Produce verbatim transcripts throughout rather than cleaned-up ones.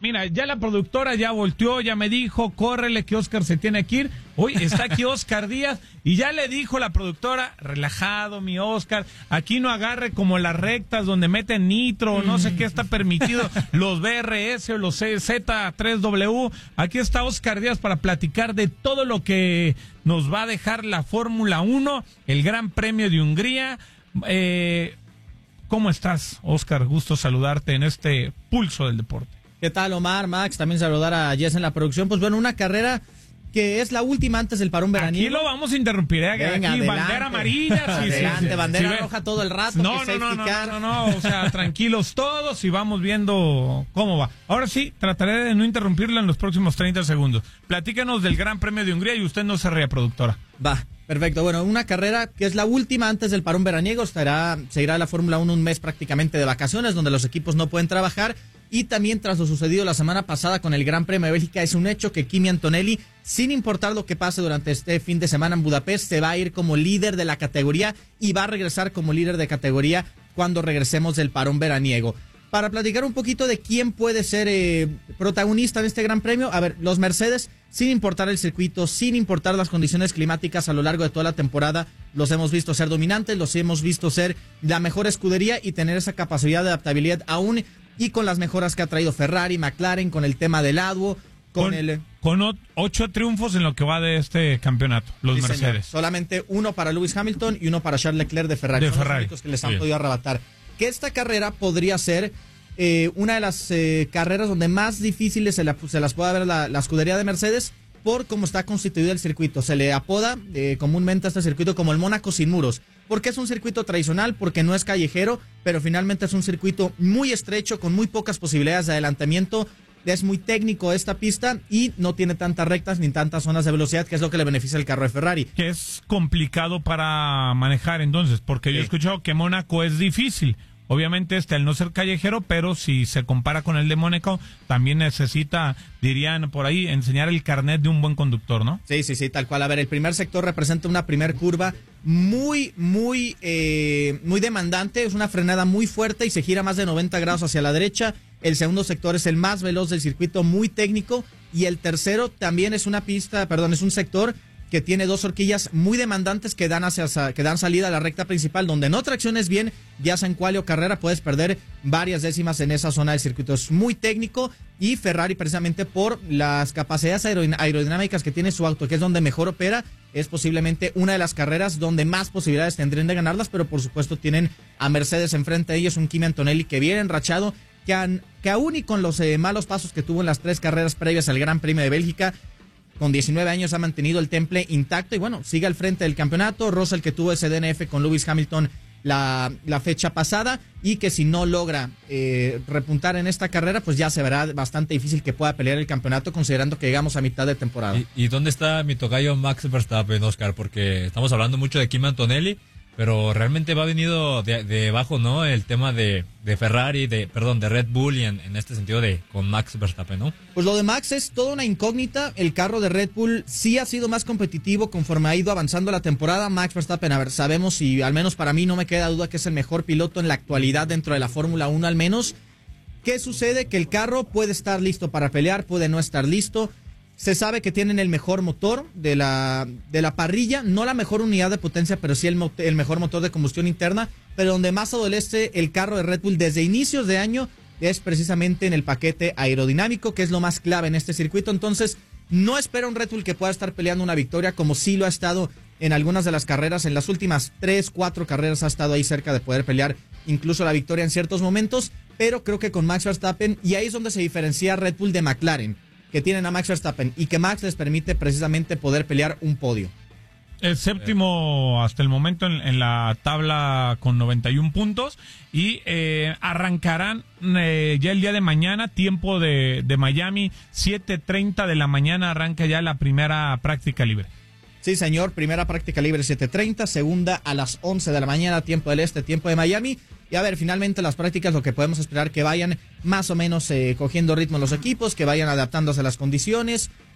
Mira, ya la productora ya volteó, ya me dijo, córrele que Oscar se tiene que ir. Hoy está aquí Oscar Díaz y ya le dijo la productora, relajado mi Oscar, aquí no agarre como las rectas donde meten nitro, no sé qué está permitido, los B R S o los Z tres W. Aquí está Oscar Díaz para platicar de todo lo que nos va a dejar la Fórmula uno, el Gran Premio de Hungría. Eh, ¿Cómo estás, Oscar? Gusto saludarte en este pulso del deporte. ¿Qué tal, Omar, Max? También saludar a Jess en la producción. Pues bueno, una carrera que es la última antes del parón veraniego. Aquí lo vamos a interrumpir, ¿eh? Venga, aquí adelante. bandera amarilla. Sí, adelante, sí, sí. bandera Sí, roja todo el rato. No, no, no, no, no, no, no, o sea, tranquilos todos y vamos viendo cómo va. Ahora sí, trataré de no interrumpirla en los próximos treinta segundos. Platícanos del Gran Premio de Hungría y usted no se ría, productora. Va, perfecto. Bueno, una carrera que es la última antes del parón veraniego. Estará, se irá a la Fórmula uno un mes prácticamente de vacaciones, donde los equipos no pueden trabajar. Y también tras lo sucedido la semana pasada con el Gran Premio de Bélgica, es un hecho que Kimi Antonelli, sin importar lo que pase durante este fin de semana en Budapest, se va a ir como líder de la categoría y va a regresar como líder de categoría cuando regresemos del parón veraniego. Para platicar un poquito de quién puede ser eh, protagonista en este Gran Premio, a ver, los Mercedes, sin importar el circuito, sin importar las condiciones climáticas a lo largo de toda la temporada, los hemos visto ser dominantes, los hemos visto ser la mejor escudería y tener esa capacidad de adaptabilidad aún y con las mejoras que ha traído Ferrari, McLaren, con el tema del Adwo, con, con el... Con o- ocho triunfos en lo que va de este campeonato, los Sí, Mercedes. señor. Solamente uno para Lewis Hamilton y uno para Charles Leclerc de Ferrari. De Son Ferrari. los únicos que les han Bien. podido arrebatar. Que esta carrera podría ser eh, una de las eh, carreras donde más difíciles se, la, se las pueda ver la, la escudería de Mercedes por cómo está constituido el circuito. Se le apoda eh, comúnmente a este circuito como el Mónaco sin muros. Porque es un circuito tradicional, porque no es callejero, pero finalmente es un circuito muy estrecho, con muy pocas posibilidades de adelantamiento. Es muy técnico esta pista y no tiene tantas rectas ni tantas zonas de velocidad, que es lo que le beneficia al carro de Ferrari. Que es complicado para manejar entonces, porque yo he Sí. escuchado que Mónaco es difícil. Obviamente este al no ser callejero, pero si se compara con el de Mónaco, también necesita, dirían por ahí, enseñar el carnet de un buen conductor, ¿no? Sí, sí, sí, tal cual. A ver, el primer sector representa una primer curva muy, muy, eh, muy demandante. Es una frenada muy fuerte y se gira más de noventa grados hacia la derecha. El segundo sector es el más veloz del circuito, muy técnico. Y el tercero también es una pista, perdón, es un sector que tiene dos horquillas muy demandantes que dan hacia que dan salida a la recta principal, donde no tracciones bien, ya sea en quali o carrera, puedes perder varias décimas en esa zona del circuito. Es muy técnico y Ferrari, precisamente por las capacidades aerodinámicas que tiene su auto, que es donde mejor opera, es posiblemente una de las carreras donde más posibilidades tendrían de ganarlas, pero por supuesto tienen a Mercedes enfrente de ellos, un Kimi Antonelli que viene enrachado, que, han, que aún y con los eh, malos pasos que tuvo en las tres carreras previas al Gran Premio de Bélgica, con diecinueve años ha mantenido el temple intacto y bueno, sigue al frente del campeonato. Russell, que tuvo ese D N F con Lewis Hamilton la, la fecha pasada y que si no logra eh, repuntar en esta carrera, pues ya se verá bastante difícil que pueda pelear el campeonato, considerando que llegamos a mitad de temporada. ¿Y, y dónde está mi tocayo Max Verstappen, Oscar? Porque estamos hablando mucho de Kimi Antonelli, pero realmente va venido de, de abajo, ¿no? El tema de, de Ferrari, de perdón, de Red Bull y en, en este sentido de con Max Verstappen, ¿no? Pues lo de Max es toda una incógnita. El carro de Red Bull sí ha sido más competitivo conforme ha ido avanzando la temporada. Max Verstappen, a ver, sabemos y al menos para mí no me queda duda que es el mejor piloto en la actualidad dentro de la Fórmula uno al menos. ¿Qué sucede? Que el carro puede estar listo para pelear, puede no estar listo. Se sabe que tienen el mejor motor de la, de la parrilla, no la mejor unidad de potencia, pero sí el, mo- el mejor motor de combustión interna, pero donde más adolece el carro de Red Bull desde inicios de año es precisamente en el paquete aerodinámico, que es lo más clave en este circuito. Entonces, no espera un Red Bull que pueda estar peleando una victoria como sí lo ha estado en algunas de las carreras. En las últimas tres, cuatro carreras ha estado ahí cerca de poder pelear incluso la victoria en ciertos momentos, pero creo que con Max Verstappen, y ahí es donde se diferencia Red Bull de McLaren, que tienen a Max Verstappen y que Max les permite precisamente poder pelear un podio. El séptimo hasta el momento en, en la tabla con noventa y uno puntos y eh, arrancarán eh, ya el día de mañana, tiempo de, de Miami, siete treinta de la mañana arranca ya la primera práctica libre. Sí, señor, primera práctica libre siete treinta, segunda a las once de la mañana, tiempo del este, tiempo de Miami. Y a ver, finalmente las prácticas lo que podemos esperar que vayan más o menos eh, cogiendo ritmo los equipos, que vayan adaptándose a las condiciones.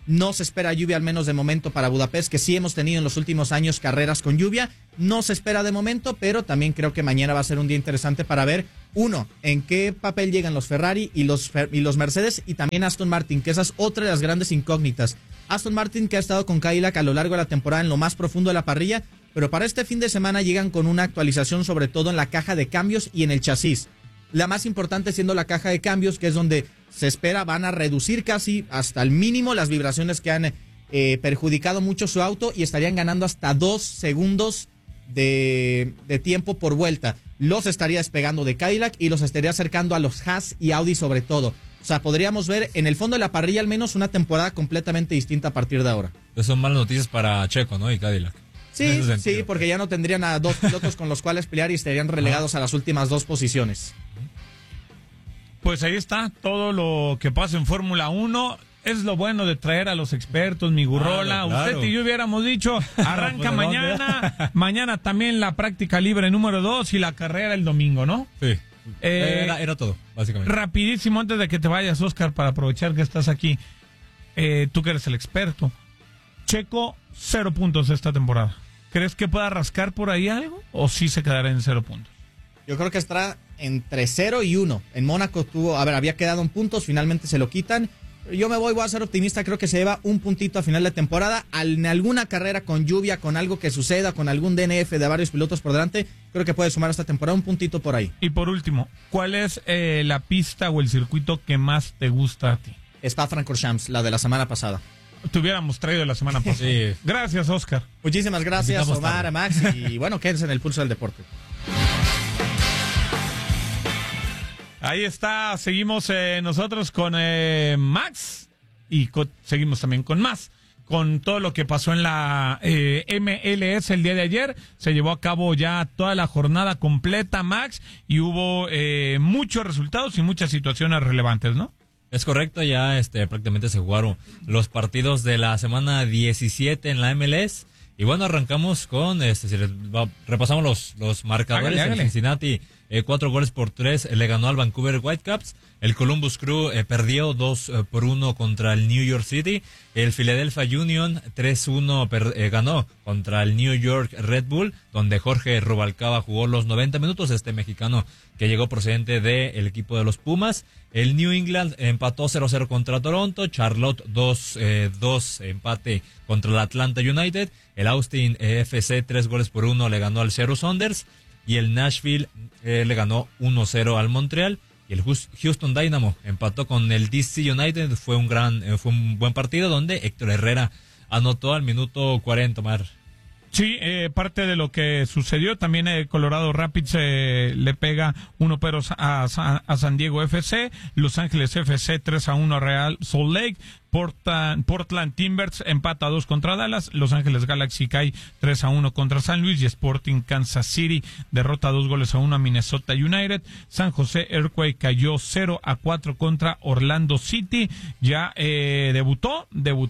No se espera lluvia, al menos de momento, para Budapest, que sí hemos tenido en los últimos años carreras con lluvia. No se espera de momento, pero también creo que mañana va a ser un día interesante para ver, uno, en qué papel llegan los Ferrari y los, y los Mercedes, y también Aston Martin, que esa es otra de las grandes incógnitas. Aston Martin, que ha estado con Cadillac a lo largo de la temporada en lo más profundo de la parrilla, pero para este fin de semana llegan con una actualización, sobre todo en la caja de cambios y en el chasis. La más importante siendo la caja de cambios, que es donde se espera van a reducir casi hasta el mínimo las vibraciones que han eh, perjudicado mucho su auto, y estarían ganando hasta dos segundos de, de tiempo por vuelta. Los estaría despegando de Cadillac y los estaría acercando a los Haas y Audi sobre todo. O sea, podríamos ver en el fondo de la parrilla al menos una temporada completamente distinta a partir de ahora. Pues son malas noticias para Checo, ¿no? Y Cadillac. Sí, sí, porque ya no tendrían a dos pilotos con los cuales pelear y estarían relegados a las últimas dos posiciones. Pues ahí está todo lo que pasa en Fórmula uno. Es lo bueno de traer a los expertos, mi Gurrola. Claro, claro. Usted y yo hubiéramos dicho, arranca Pues, mañana, mañana también la práctica libre número dos y la carrera el domingo, ¿no? Sí. Eh, era, era todo, básicamente. Rapidísimo, antes de que te vayas, Oscar, para aprovechar que estás aquí. Eh, tú que eres el experto. Checo, cero puntos esta temporada. ¿Crees que pueda rascar por ahí algo o sí se quedará en cero puntos? Yo creo que estará entre cero y uno. En Mónaco tuvo, a ver, había quedado en puntos, finalmente se lo quitan. Yo me voy, voy a ser optimista, creo que se lleva un puntito a final de temporada. Al, en alguna carrera con lluvia, con algo que suceda, con algún D N F de varios pilotos por delante, creo que puede sumar esta temporada un puntito por ahí. Y por último, ¿cuál es eh, la pista o el circuito que más te gusta a ti? Spa-Francorchamps, la de la semana pasada. Te hubiéramos traído la semana pasada. Sí. Gracias, Oscar. Muchísimas gracias, Omar, tarde. Max, y bueno, quédense en el pulso del deporte. Ahí está, seguimos eh, nosotros con eh, Max y co- seguimos también con más. Con todo lo que pasó en la eh, M L S el día de ayer, se llevó a cabo ya toda la jornada completa, Max, y hubo eh, muchos resultados y muchas situaciones relevantes, ¿no? Es correcto, ya este prácticamente se jugaron los partidos de la semana diecisiete en la M L S. Y bueno, arrancamos con, este, si les va, repasamos los, los marcadores. Hágale, hágale. El Cincinnati, eh, cuatro goles por tres, eh, le ganó al Vancouver Whitecaps. El Columbus Crew eh, perdió dos eh, por uno contra el New York City. El Philadelphia Union tres uno per, eh, ganó contra el New York Red Bull, donde Jorge Rubalcaba jugó los noventa minutos, este mexicano que llegó procedente del equipo de los Pumas. El New England empató cero cero contra Toronto. Charlotte dos dos empate contra el Atlanta United. El Austin eh, F C tres goles por uno le ganó al Seattle Sounders. Y el Nashville eh, le ganó uno cero al Montreal. Y el Houston Dynamo empató con el D C United. Fue un gran, eh, fue un buen partido donde Héctor Herrera anotó al minuto cuarenta, Mar. Sí, eh, parte de lo que sucedió, también eh, Colorado Rapids eh, le pega uno pero a, a, a San Diego F C, Los Ángeles F C tres a uno a Real Salt Lake, Portland, Portland Timbers empata a dos contra Dallas, Los Ángeles Galaxy cae tres a uno contra San Luis y Sporting Kansas City derrota dos goles a uno a Minnesota United. San José Earthquake cayó cero a cuatro contra Orlando City. Ya eh, debutó,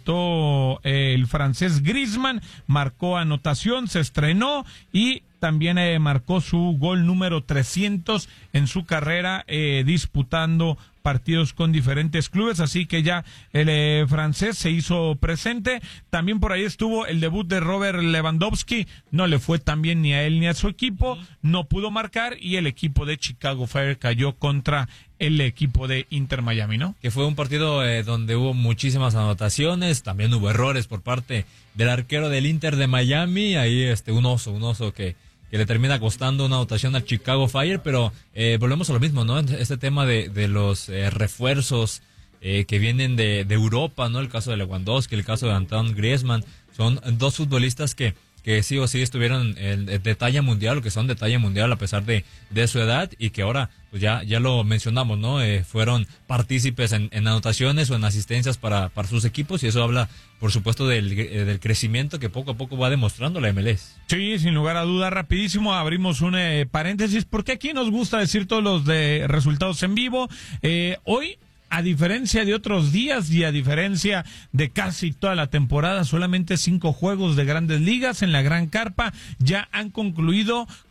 debutó eh, el francés Griezmann, marcó anotación, se estrenó y también eh, marcó su gol número trescientos en su carrera eh, disputando partidos con diferentes clubes, así que ya el eh, francés se hizo presente. También por ahí estuvo el debut de Robert Lewandowski, no le fue tan bien ni a él ni a su equipo, no pudo marcar y el equipo de Chicago Fire cayó contra el equipo de Inter Miami, ¿no? Que fue un partido eh, donde hubo muchísimas anotaciones, también hubo errores por parte del arquero del Inter de Miami, ahí este un oso, un oso que que le termina costando una anotación al Chicago Fire, pero eh, volvemos a lo mismo, ¿no? Este tema de, de los eh, refuerzos eh, que vienen de, de Europa, ¿no? El caso de Lewandowski, el caso de Antoine Griezmann, son dos futbolistas que, que sí o sí estuvieron en, de talla mundial, o que son de talla mundial a pesar de, de su edad, y que ahora, pues ya, ya lo mencionamos, ¿no? Eh, fueron partícipes en, en anotaciones o en asistencias para, para sus equipos, y eso habla, por supuesto, del, del crecimiento que poco a poco va demostrando la M L S. Sí, sin lugar a duda, rapidísimo, abrimos un eh, paréntesis, porque aquí nos gusta decir todos los de resultados en vivo. Eh, hoy, a diferencia de otros días y a diferencia de casi toda la temporada, solamente cinco juegos de Grandes Ligas en la Gran Carpa ya han concluido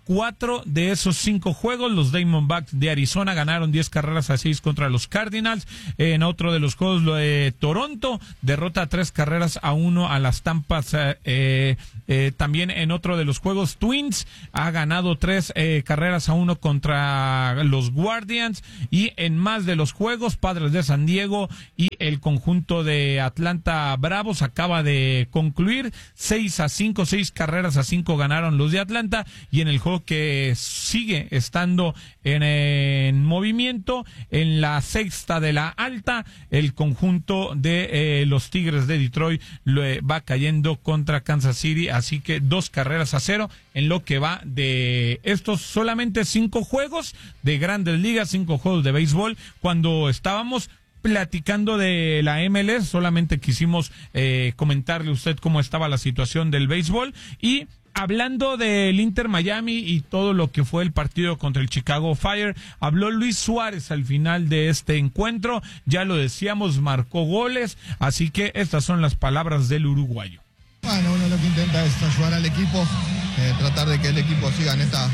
cuatro de esos cinco juegos, los Diamondbacks de Arizona ganaron diez carreras a seis contra los Cardinals. En otro de los juegos, lo de Toronto derrota tres carreras a uno a las Tampas. Eh, eh, también en otro de los juegos, Twins ha ganado tres eh, carreras a uno contra los Guardians. Y en más de los juegos, Padres de San Diego y el conjunto de Atlanta Bravos acaba de concluir seis a cinco, seis carreras a cinco ganaron los de Atlanta. Y en el juego que sigue estando en, en movimiento, en la sexta de la alta, el conjunto de eh, los Tigres de Detroit lo, eh, va cayendo contra Kansas City, así que dos carreras a cero en lo que va de estos solamente cinco juegos de Grandes Ligas, cinco juegos de béisbol. Cuando estábamos platicando de la M L S, solamente quisimos eh, comentarle a usted cómo estaba la situación del béisbol. Y hablando del Inter Miami y todo lo que fue el partido contra el Chicago Fire, habló Luis Suárez al final de este encuentro. Ya lo decíamos, marcó goles, así que estas son las palabras del uruguayo. Bueno, uno lo que intenta es ayudar al equipo, eh, tratar de que el equipo siga en esta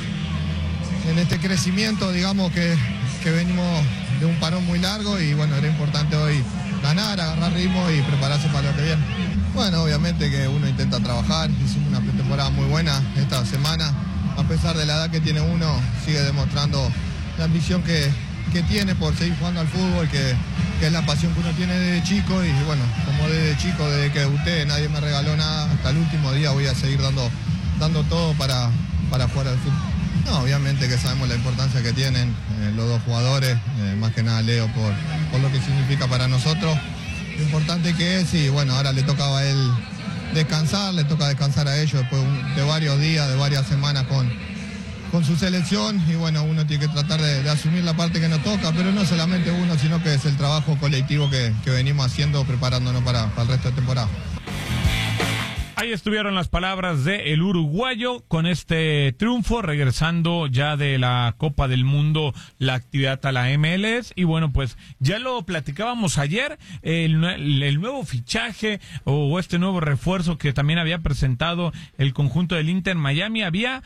en este crecimiento, digamos que, que venimos de un parón muy largo y bueno, era importante hoy ganar, agarrar ritmo y prepararse para lo que viene. Bueno, obviamente que uno intenta trabajar, hicimos una pretemporada muy buena esta semana, a pesar de la edad que tiene uno, sigue demostrando la ambición que, que tiene por seguir jugando al fútbol, que, que es la pasión que uno tiene desde chico y bueno, como desde chico, desde que debuté, nadie me regaló nada, hasta el último día voy a seguir dando, dando todo para, para jugar al fútbol. No, obviamente que sabemos la importancia que tienen eh, los dos jugadores, eh, más que nada Leo por, por lo que significa para nosotros, lo importante que es y bueno, ahora le tocaba a él descansar, le toca descansar a ellos después de varios días, de varias semanas con, con su selección y bueno, uno tiene que tratar de, de asumir la parte que nos toca, pero no solamente uno, sino que es el trabajo colectivo que, que venimos haciendo, preparándonos para, para el resto de temporada. Ahí estuvieron las palabras de el uruguayo con este triunfo, regresando ya de la Copa del Mundo la actividad a la M L S. Y bueno, pues ya lo platicábamos ayer, el, el nuevo fichaje o este nuevo refuerzo que también había presentado el conjunto del Inter Miami. Había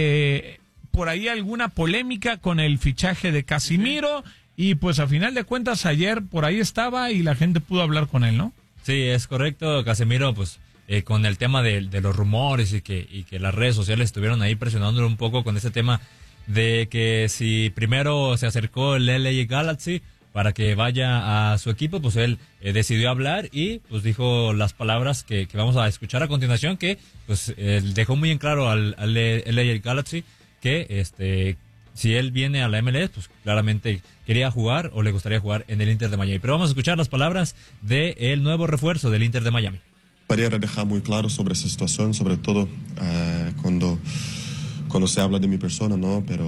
eh, por ahí alguna polémica con el fichaje de Casimiro y pues a final de cuentas ayer por ahí estaba y la gente pudo hablar con él, ¿no? Sí, es correcto. Casemiro, pues Eh, con el tema de, de los rumores y que, y que las redes sociales estuvieron ahí presionándolo un poco con ese tema de que si primero se acercó el L A Galaxy para que vaya a su equipo, pues él eh, decidió hablar y pues dijo las palabras que, que vamos a escuchar a continuación, que pues eh, dejó muy en claro al, al L A Galaxy que este si él viene a la M L S, pues claramente quería jugar o le gustaría jugar en el Inter de Miami. Pero vamos a escuchar las palabras del nuevo refuerzo del Inter de Miami. Quería dejar muy claro sobre esa situación, sobre todo uh, cuando, cuando se habla de mi persona, ¿no? Pero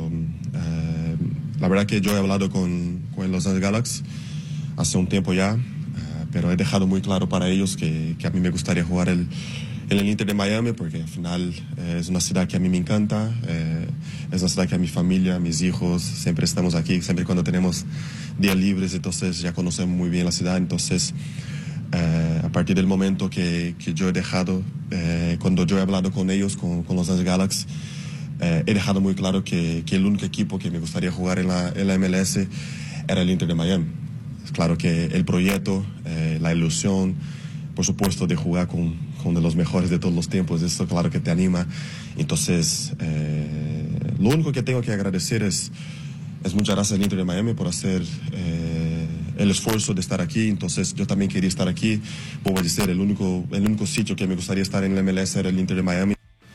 uh, la verdad que yo he hablado con, con los Galaxy hace un tiempo ya, uh, pero he dejado muy claro para ellos que, que a mí me gustaría jugar el, en el Inter de Miami, porque al final eh, es una ciudad que a mí me encanta, eh, es una ciudad que a mi familia, a mis hijos, siempre estamos aquí, siempre cuando tenemos días libres, entonces ya conocemos muy bien la ciudad, entonces Uh, a partir del momento que, que yo he dejado, uh, cuando yo he hablado con ellos, con, con los Los Galaxy, uh, he dejado muy claro que, que el único equipo que me gustaría jugar en la, en la M L S era el Inter de Miami. Es claro que el proyecto, uh, la ilusión, por supuesto, de jugar con, con uno de los mejores de todos los tiempos, eso claro que te anima. Entonces, uh, lo único que tengo que agradecer es, es muchas gracias al Inter de Miami por hacer Uh, el esfuerzo de estar aquí, entonces yo también quería estar aquí. Vuelvo a decir, el único, el único sitio que me gustaría estar en la M L S era el Inter de Miami.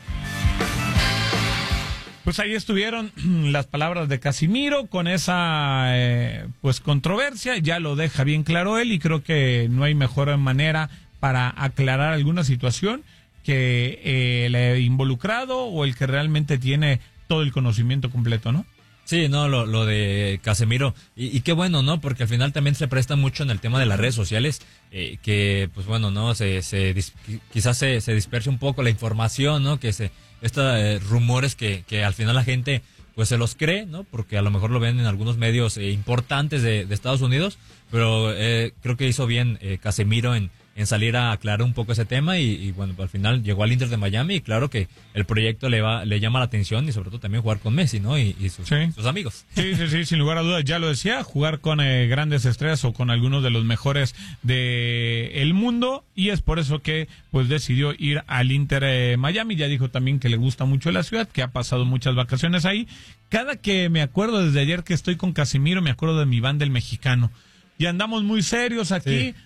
Pues ahí estuvieron las palabras de Casimiro con esa eh, pues controversia, ya lo deja bien claro él y creo que no hay mejor manera para aclarar alguna situación que eh, el involucrado o el que realmente tiene todo el conocimiento completo, ¿no? Sí, no, lo, lo de Casemiro, y, y qué bueno, ¿no? Porque al final también se presta mucho en el tema de las redes sociales, eh, que, pues bueno, ¿no? Se, se quizás se, se disperse un poco la información, ¿no? Que se, estos eh, rumores que, que al final la gente, pues se los cree, ¿no? Porque a lo mejor lo ven en algunos medios eh, importantes de, de Estados Unidos, pero eh, creo que hizo bien eh, Casemiro en, en salir a aclarar un poco ese tema y, y bueno, al final llegó al Inter de Miami y claro que el proyecto le va le llama la atención y sobre todo también jugar con Messi, ¿no? Y, y sus, Sí. sus amigos. Sí, sí, sí, sin lugar a dudas, ya lo decía, jugar con eh, grandes estrellas o con algunos de los mejores de el mundo y es por eso que pues decidió ir al Inter eh, Miami. Ya dijo también que le gusta mucho la ciudad, que ha pasado muchas vacaciones ahí. Cada que me acuerdo desde ayer que estoy con Casimiro, me acuerdo de mi banda El Mexicano. Y andamos muy serios aquí, Sí.